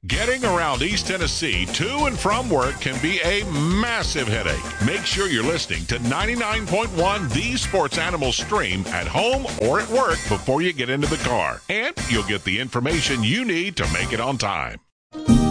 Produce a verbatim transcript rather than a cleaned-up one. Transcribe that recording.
Getting around East Tennessee to and from work can be a massive headache. Make sure you're listening to ninety-nine point one The Sports Animal Stream at home or at work before you get into the car. And you'll get the information you need to make it on time.